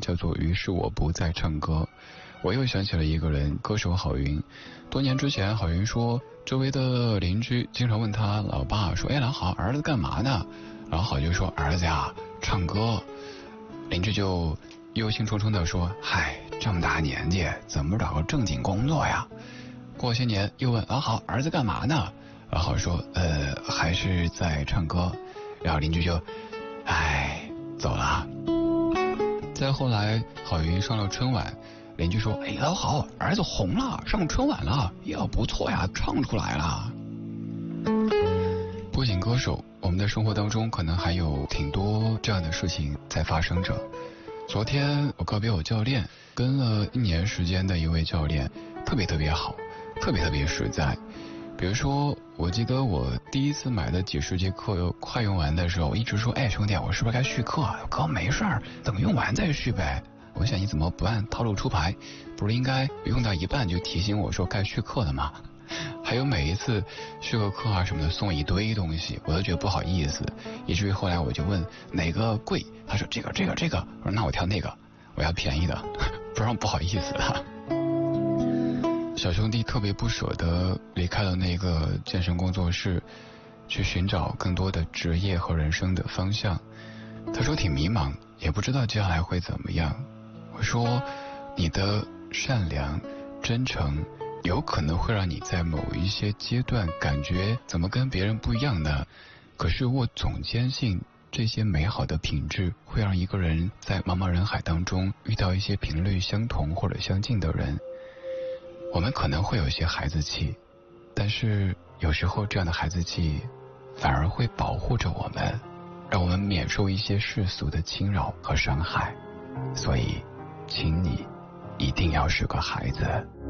叫做于是我不再唱歌。我又想起了一个人，歌手郝云。多年之前，郝云说周围的邻居经常问他老爸说，老郝，儿子干嘛呢？老郝就说，儿子呀唱歌。邻居就忧心忡忡地说，嗨，这么大年纪怎么找个正经工作呀？过些年又问老郝，儿子干嘛呢？老郝说，还是在唱歌。然后邻居就走了。再后来郝云上了春晚，邻居说，老郝，儿子红了，上春晚了，不错呀，唱出来了。不仅歌手，我们的生活当中可能还有挺多这样的事情在发生着。昨天我告别我教练，跟了1年时间的一位教练，特别好，特别实在。比如说，我记得我第一次买的几十节课快用完的时候，我一直说，兄弟，我是不是该续课？哥，没事儿，等用完再续呗。我想你怎么不按套路出牌？不是应该用到一半就提醒我说该续课了吗？还有每一次续个课啊什么的，送一堆东西，我都觉得不好意思，以至于后来我就问哪个贵，他说这个，我说那我挑那个，我要便宜的，不然不好意思了。小兄弟特别不舍得离开了那个健身工作室，去寻找更多的职业和人生的方向。他说挺迷茫，也不知道接下来会怎么样。我说你的善良真诚有可能会让你在某一些阶段感觉怎么跟别人不一样呢？可是我总坚信这些美好的品质会让一个人在茫茫人海当中遇到一些频率相同或者相近的人。我们可能会有些孩子气，但是有时候这样的孩子气反而会保护着我们，让我们免受一些世俗的侵扰和伤害。所以请你一定要是个孩子。